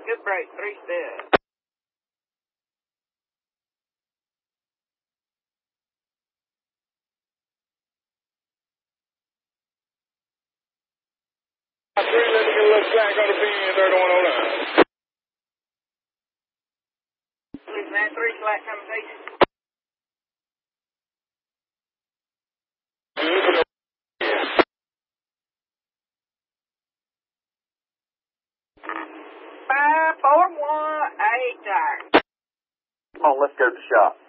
Good break, 3 steps. Three, let me get a little slack on the pin, 3109. Please, man, 3 slack conversation. Five, 4, 1, 8, tire. Come on, let's go to the shop.